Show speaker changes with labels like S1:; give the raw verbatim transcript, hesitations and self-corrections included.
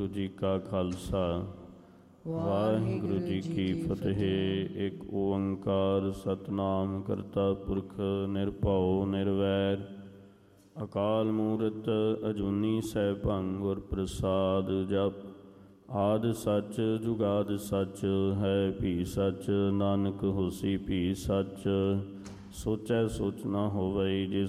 S1: ਵਾਹਿਗੁਰੂ ਜੀ ਕਾ ਖਾਲਸਾ ਵਾਹਿਗੁਰੂ ਜੀ ਕੀ ਫਤਿਹ। ਇੱਕ ਓੰਕਾਰ ਸਤਿਨਾਮ ਕਰਤਾ ਪੁਰਖ ਨਿਰਭਉ ਨਿਰਵੈਰ ਅਕਾਲ ਮੂਰਤ ਅਜੂਨੀ ਸੈਭੰ ਗੁਰ ਪ੍ਰਸਾਦ ਜਪ। ਆਦਿ ਸੱਚ ਜੁਗਾਦਿ ਸੱਚ ਹੈ ਭੀ ਸੱਚ, ਨਾਨਕ ਹੋਸੀ ਭੀ ਸੱਚ। ਸੋਚੈ ਸੋਚ ਨਾ ਹੋਵਈ, ਜੇ